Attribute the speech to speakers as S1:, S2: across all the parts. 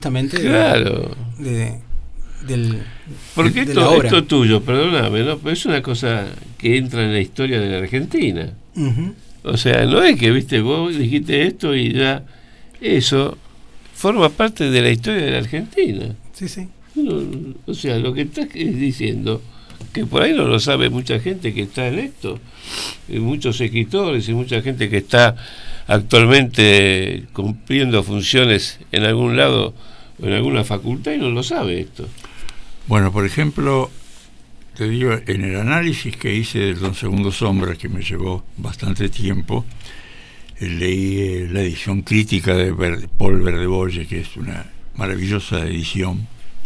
S1: justamente
S2: Claro. Porque
S1: de la obra.
S2: esto tuyo, perdóname, ¿no? Pero es una cosa que entra en la historia de la Argentina.
S1: Uh-huh.
S2: O sea, no es que, viste, vos dijiste esto y ya eso forma parte de la historia de la Argentina.
S1: Sí, sí.
S2: O sea, lo que estás diciendo, que por ahí no lo sabe mucha gente que está en esto, y muchos escritores y mucha gente que está actualmente cumpliendo funciones en algún lado o en alguna facultad y no lo sabe esto.
S3: Bueno, por ejemplo, te digo, en el análisis que hice del Don Segundo Sombra, que me llevó bastante tiempo, leí la edición crítica de Paul Verdebolle, que es una maravillosa edición,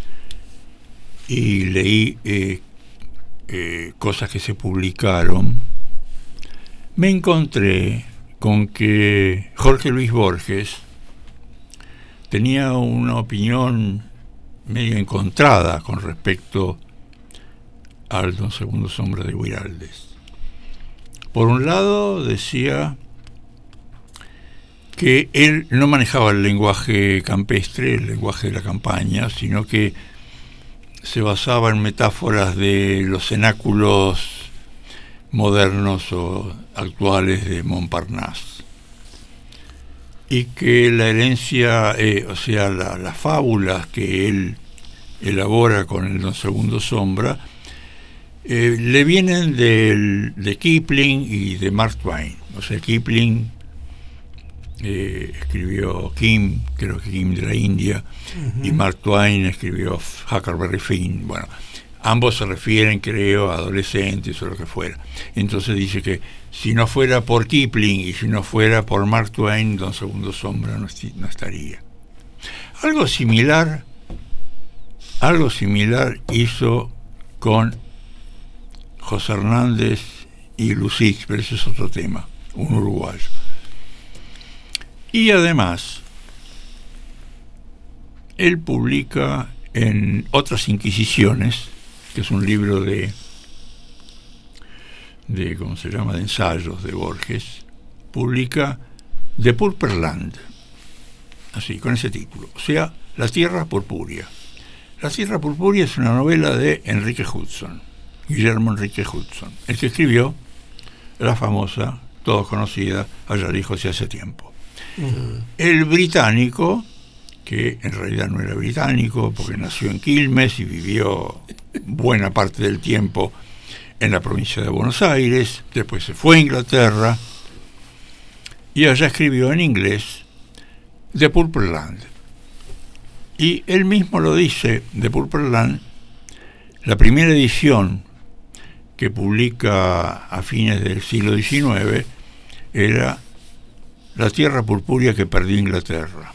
S3: y leí cosas que se publicaron. Me encontré con que Jorge Luis Borges tenía una opinión medio encontrada con respecto al Don Segundo Sombra de Guiraldes. Por un lado decía que él no manejaba el lenguaje campestre, el lenguaje de la campaña, sino que se basaba en metáforas de los cenáculos modernos o actuales de Montparnasse, y que la herencia, o sea, las fábulas que él elabora con el Don Segundo Sombra, le vienen de Kipling y de Mark Twain. O sea, Kipling escribió Kim, creo que Kim de la India, uh-huh. Y Mark Twain escribió Huckleberry Finn. Bueno, ambos se refieren, creo, a adolescentes o lo que fuera. Entonces dice que si no fuera por Kipling y si no fuera por Mark Twain, Don Segundo Sombra no estaría. Algo similar hizo con José Hernández y Lucich, pero ese es otro tema, un uruguayo. Y además, él publica en Otras Inquisiciones, que es un libro de ¿cómo se llama?, de ensayos de Borges, publica The Purple Land, así, con ese título, o sea, La Tierra Purpúrea. La Tierra Purpúrea es una novela de Enrique Hudson, Guillermo Enrique Hudson, el que escribió la famosa, todos conocida, Allá lejos y hace tiempo. Uh-huh. El británico, que en realidad no era británico porque nació en Quilmes y vivió buena parte del tiempo en la provincia de Buenos Aires, después se fue a Inglaterra y allá escribió en inglés The Purple Land. Y él mismo lo dice, The Purple Land, la primera edición que publica a fines del siglo XIX era La Tierra Purpúrea que perdió Inglaterra.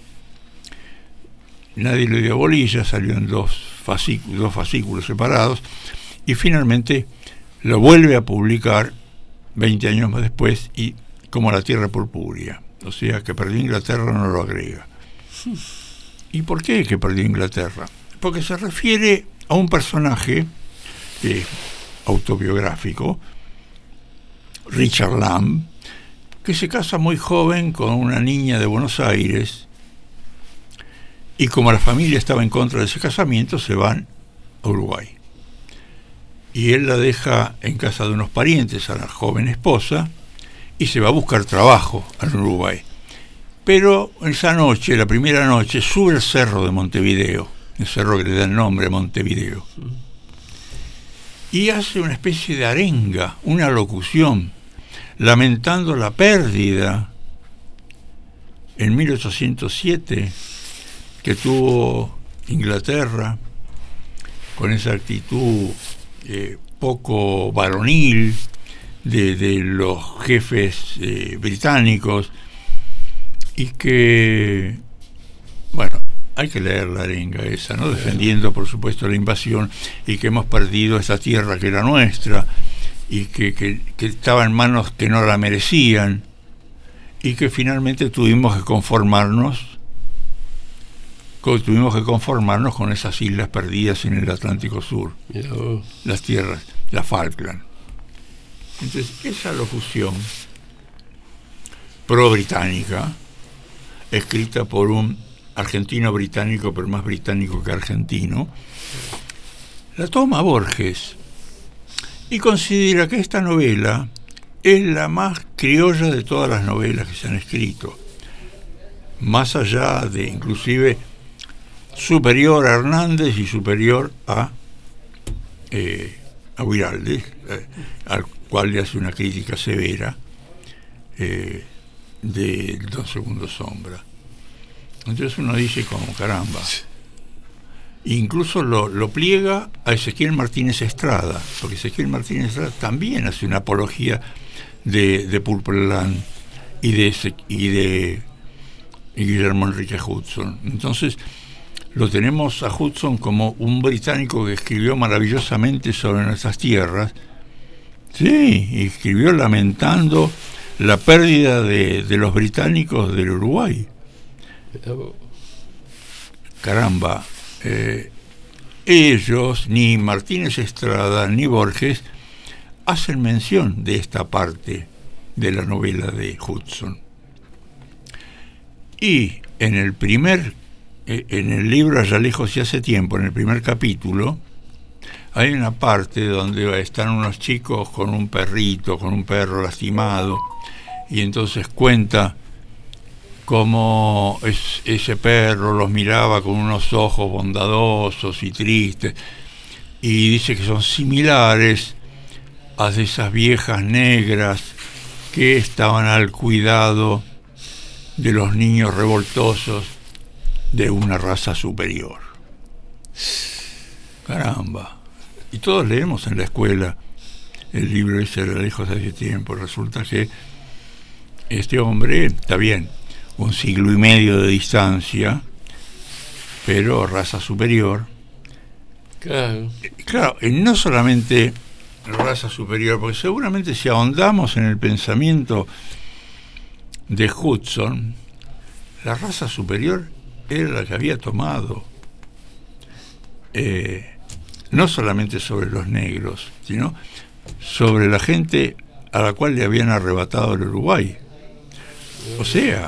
S3: Nadie le dio bolilla, salió en dos fascículos separados, y finalmente lo vuelve a publicar 20 años más después y como La Tierra Purpúrea, o sea que perdió Inglaterra, no lo agrega. ¿Y por qué que perdió Inglaterra? Porque se refiere a un personaje autobiográfico, Richard Lamb, que se casa muy joven con una niña de Buenos Aires, y como la familia estaba en contra de ese casamiento, se van a Uruguay. Y él la deja en casa de unos parientes a la joven esposa y se va a buscar trabajo en Uruguay. Pero esa noche, la primera noche, sube el cerro de Montevideo, el cerro que le da el nombre a Montevideo, y hace una especie de arenga, una locución, lamentando la pérdida en 1807 que tuvo Inglaterra, con esa actitud poco varonil de los jefes británicos, y que, bueno, hay que leer la arenga esa, ¿no?, defendiendo por supuesto la invasión, y que hemos perdido esa tierra que era nuestra y que estaba en manos que no la merecían, y que finalmente tuvimos que conformarnos con esas islas perdidas en el Atlántico Sur, las tierras, la Falkland. Entonces, esa locución pro-británica, escrita por un argentino-británico, pero más británico que argentino, la toma Borges y considera que esta novela es la más criolla de todas las novelas que se han escrito, más allá de, inclusive, superior a Hernández y superior a Guiraldes, al cual le hace una crítica severa de Don Segundo Sombra. Entonces uno dice como caramba. Incluso lo pliega a Ezequiel Martínez Estrada, porque Ezequiel Martínez Estrada también hace una apología de Purple Land y de Guillermo Enrique Hudson. Entonces lo tenemos a Hudson como un británico que escribió maravillosamente sobre nuestras tierras. Sí, y escribió lamentando la pérdida de los británicos del Uruguay. Caramba, ellos, ni Martínez Estrada ni Borges, hacen mención de esta parte de la novela de Hudson. Y en el libro Allá lejos y hace tiempo, en el primer capítulo, hay una parte donde están unos chicos con un perro lastimado, y entonces cuenta cómo ese perro los miraba con unos ojos bondadosos y tristes, y dice que son similares a de esas viejas negras que estaban al cuidado de los niños revoltosos de una raza superior. Caramba. Y todos leemos en la escuela el libro ese de Lejos hace tiempo. Resulta que este hombre, está bien, 1 siglo y medio de distancia, pero raza superior.
S2: Claro.
S3: Claro, y no solamente raza superior, porque seguramente si ahondamos en el pensamiento de Hudson, la raza superior era la que había tomado no solamente sobre los negros, sino sobre la gente a la cual le habían arrebatado el Uruguay. O sea,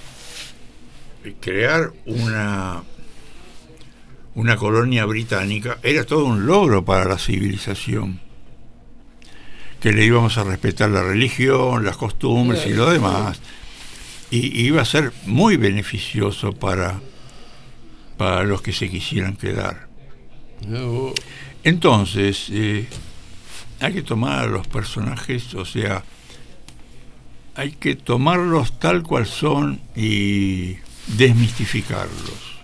S3: crear una colonia británica era todo un logro para la civilización, que le íbamos a respetar la religión, las costumbres y lo demás, y iba a ser muy beneficioso para los que se quisieran quedar. Entonces hay que tomar a los personajes, o sea, hay que tomarlos tal cual son y desmistificarlos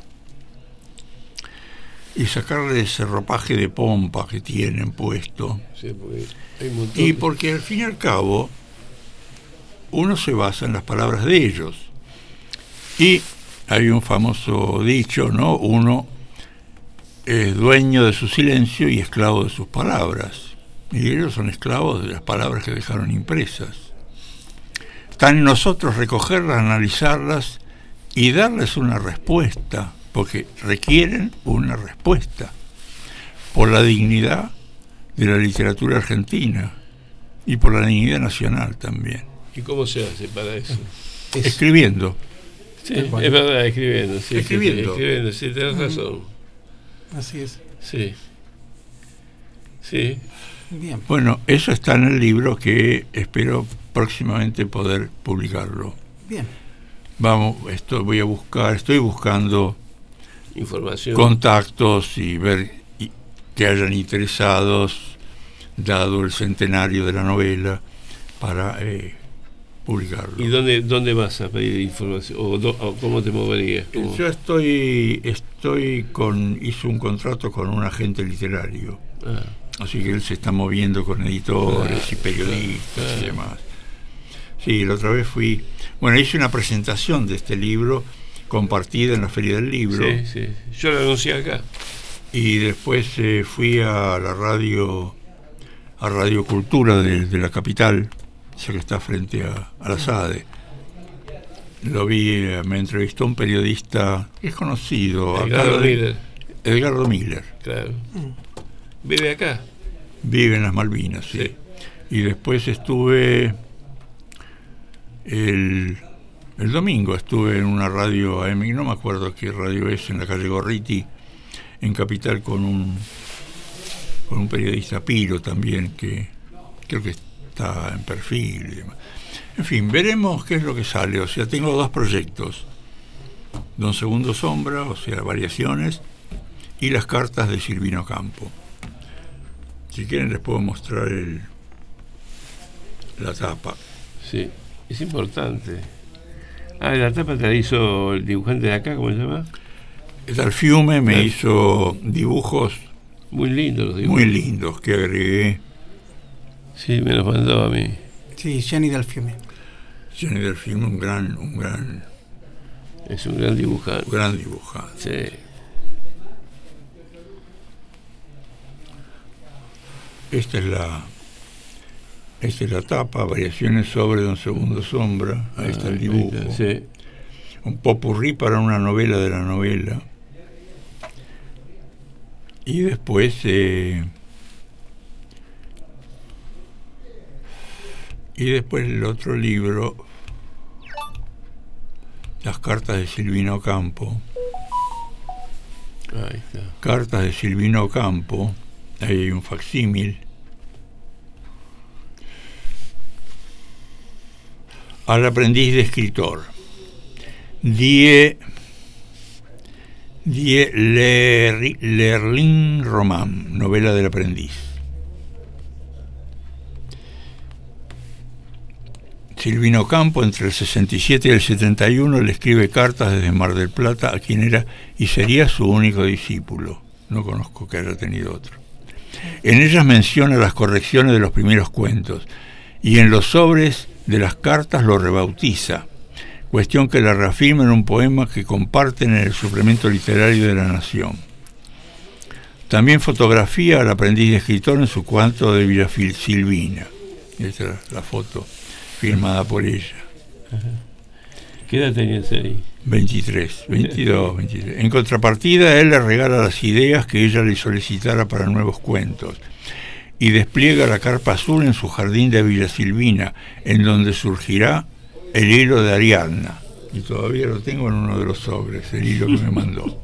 S3: y sacarle ese ropaje de pompa que tienen puesto.
S2: Sí, porque hay un montón
S3: Y porque al fin y al cabo uno se basa en las palabras de ellos, y hay un famoso dicho, ¿no? Uno es dueño de su silencio y esclavo de sus palabras, y ellos son esclavos de las palabras que dejaron impresas. Está en nosotros recogerlas, analizarlas y darles una respuesta, porque requieren una respuesta por la dignidad de la literatura argentina y por la dignidad nacional también.
S2: ¿Y cómo se hace para eso?
S3: Escribiendo.
S2: Sí, es verdad, escribiendo. Sí,
S3: Escribiendo.
S2: Sí, tenés razón.
S1: Así es.
S2: Sí. Sí.
S1: Bien.
S3: Bueno, eso está en el libro, que espero próximamente poder publicarlo.
S1: Bien.
S3: Vamos, estoy buscando
S2: Información.
S3: contactos y ver que hayan interesados, dado el centenario de la novela, para publicarlo.
S2: ¿Y dónde vas a pedir información? ¿O cómo te moverías?
S3: Yo hice un contrato con un agente literario, así que él se está moviendo con editores y periodistas y demás. Sí, la otra vez hice una presentación de este libro compartida en la Feria del Libro.
S2: Sí, sí. Yo lo anuncié acá.
S3: Y después fui a la Radio Cultura de la capital, esa que está frente a la SADE. Lo vi, me entrevistó un periodista que es conocido, Edgardo Miller.
S2: Claro. ¿Vive acá?
S3: Vive en las Malvinas, sí. Y después estuve El domingo estuve en una radio AM, no me acuerdo qué radio es, en la calle Gorriti, en Capital, con un periodista Piro también, que creo que está en Perfil y demás. En fin, veremos qué es lo que sale. O sea, tengo 2 proyectos: Don Segundo Sombra, o sea, variaciones, y las cartas de Silvino Campo. Si quieren les puedo mostrar la tapa.
S2: Sí, es importante. La tapa te la hizo el dibujante de acá, ¿cómo se llama?
S3: Dalfiume me hizo dibujos
S2: muy lindos, los dibujos.
S3: Muy lindos que agregué.
S2: Sí, me los mandó a mí.
S1: Sí, Gianni Dalfiume.
S3: Gianni Dalfiume, un gran...
S2: Es un gran dibujante.
S3: Un gran dibujante.
S2: Sí.
S3: Esta es la tapa, variaciones sobre Don Segundo Sombra. Ahí está el dibujo.
S2: Sí.
S3: Un popurrí para una novela de la novela. Y después el otro libro, las cartas de Silvino Campo.
S2: Ahí está. Cartas
S3: de Silvino Campo. Ahí hay un facsímil. Al aprendiz de escritor. Die Lerlin Roman, novela del aprendiz. Silvino Campo, entre el 67 y el 71, le escribe cartas desde Mar del Plata a quien era y sería su único discípulo. No conozco que haya tenido otro. En ellas menciona las correcciones de los primeros cuentos y en los sobres de las cartas lo rebautiza, cuestión que la reafirma en un poema que comparten en el suplemento literario de La Nación. También fotografía al aprendiz de escritor en su cuento de Villa Silvina. Esta es la foto firmada por ella.
S2: ¿Qué edad tenías ahí?
S3: 22. En contrapartida, él le regala las ideas que ella le solicitara para nuevos cuentos y despliega la carpa azul en su jardín de Villa Silvina, en donde surgirá el hilo de Ariadna. Y todavía lo tengo en uno de los sobres, el hilo que me mandó.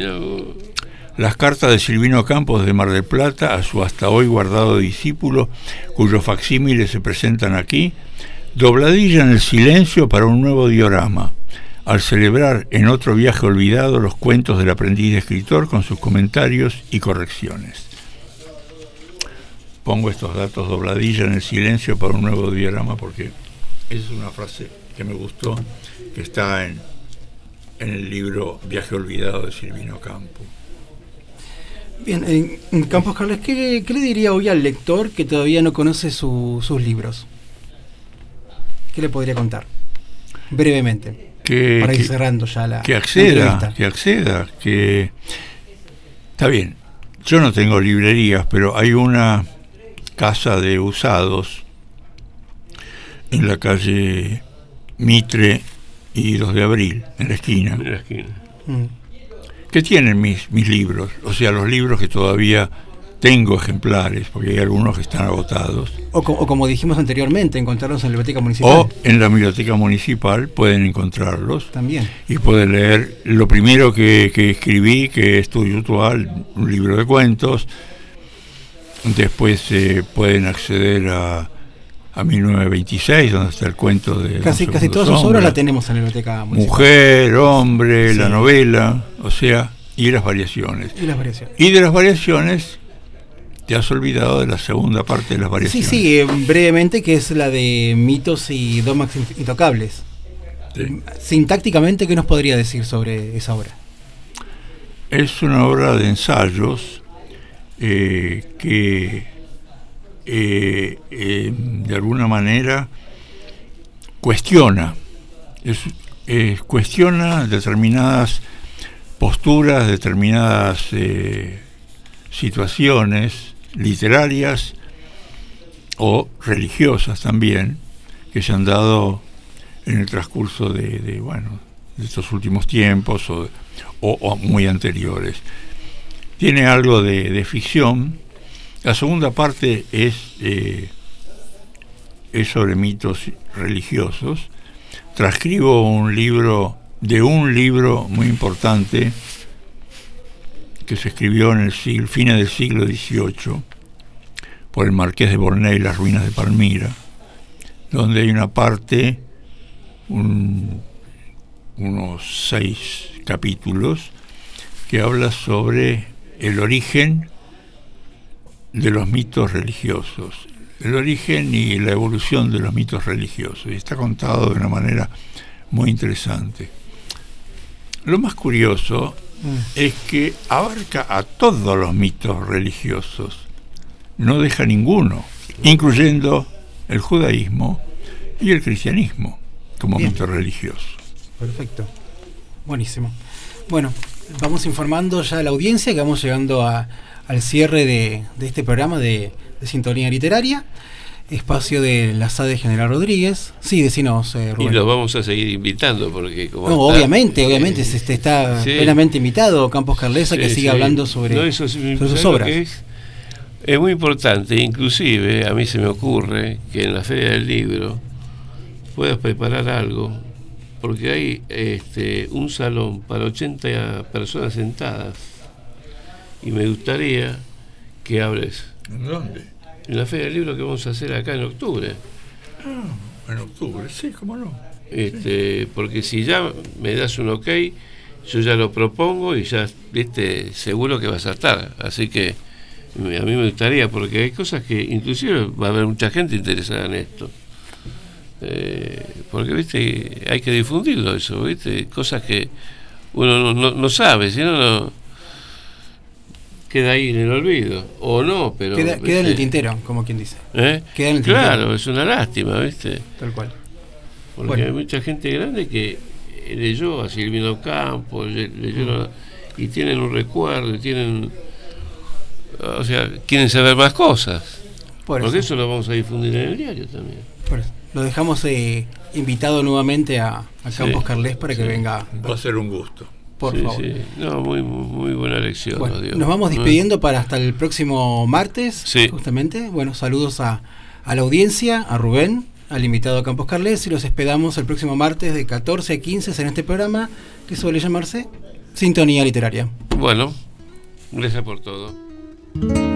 S3: Las cartas de Silvino Campos de Mar del Plata a su hasta hoy guardado discípulo, cuyos facsímiles se presentan aquí, dobladilla en el silencio para un nuevo diorama, al celebrar en otro viaje olvidado los cuentos del aprendiz de escritor con sus comentarios y correcciones. Pongo estos datos: dobladilla en el silencio para un nuevo diorama, porque esa es una frase que me gustó, que está en el libro Viaje olvidado de Silvino Campo.
S1: Bien, Campos Carles, ¿qué le diría hoy al lector que todavía no conoce sus libros? ¿Qué le podría contar? Brevemente, para ir cerrando ya la entrevista.
S3: Que acceda, que... Está bien, yo no tengo librerías, pero hay una casa de usados en la calle Mitre y 2 de Abril, en la esquina. Que tienen mis libros, o sea, los libros que todavía tengo ejemplares, porque hay algunos que están agotados.
S1: O como dijimos anteriormente, encontrarlos en la biblioteca municipal.
S3: O en la biblioteca municipal pueden encontrarlos.
S1: También.
S3: Y pueden leer lo primero que escribí, que es Estudio Utual, un libro de cuentos. Después pueden acceder a 1926, donde está el cuento de...
S1: Casi todas sus obras las tenemos en la biblioteca municipal.
S3: Mujer, hombre, sí. La novela, o sea, y las variaciones. Y de las variaciones, te has olvidado de la segunda parte de las variaciones.
S1: Sí, brevemente, que es la de mitos y dogmas intocables. Sí. Sintácticamente, ¿qué nos podría decir sobre esa obra?
S3: Es una obra de ensayos que de alguna manera cuestiona determinadas posturas, determinadas situaciones literarias o religiosas también que se han dado en el transcurso de estos últimos tiempos o muy anteriores. Tiene algo de ficción. La segunda parte es sobre mitos religiosos transcribo un libro muy importante que se escribió en el fines del siglo XVIII por el marqués de Borneo y las ruinas de Palmira, donde hay una parte, unos 6 capítulos, que habla sobre el origen de los mitos religiosos, el origen y la evolución de los mitos religiosos, y está contado de una manera muy interesante. Lo más curioso es que abarca a todos los mitos religiosos, no deja ninguno, incluyendo el judaísmo y el cristianismo como mito religioso.
S1: Perfecto, buenísimo. Bueno, vamos informando ya a la audiencia que vamos llegando al cierre de este programa de Sintonía Literaria, espacio de la SADE General Rodríguez. Sí, decinos, Rubén.
S2: Y los vamos a seguir invitando porque como
S1: no, obviamente está
S2: sí,
S1: plenamente invitado Campos Carlesa, que sigue hablando sobre sus obras.
S2: Es muy importante, inclusive a mí se me ocurre que en la Feria del Libro puedas preparar algo, porque hay un salón para 80 personas sentadas y me gustaría que hables.
S3: ¿En dónde?
S2: En la Feria del Libro que vamos a hacer acá en octubre.
S3: Ah, en octubre, sí, cómo no.
S2: Porque si ya me das un ok, yo ya lo propongo y ya seguro que vas a estar. Así que a mí me gustaría, porque hay cosas que inclusive va a haber mucha gente interesada en esto. Porque hay que difundirlo eso, cosas que uno no sabe, si no queda ahí en el olvido, o no, pero
S1: queda en el tintero, como quien dice.
S2: Queda en el tintero. Es una lástima,
S1: tal cual.
S2: Porque hay mucha gente grande que leyó a Silvino Campos, y tienen un recuerdo, quieren saber más cosas. Porque eso lo vamos a difundir en el diario también.
S1: Por eso. Lo dejamos invitado nuevamente a Campos Carles para que venga.
S3: Va a ser un gusto.
S1: Por favor.
S2: Sí. No, muy, muy buena lección.
S1: Bueno, nos vamos despidiendo para hasta el próximo martes,
S2: sí.
S1: Justamente. Bueno, saludos a la audiencia, a Rubén, al invitado Campos Carles, y los esperamos el próximo martes de 14 a 15 en este programa que suele llamarse Sintonía Literaria.
S2: Bueno, gracias por todo.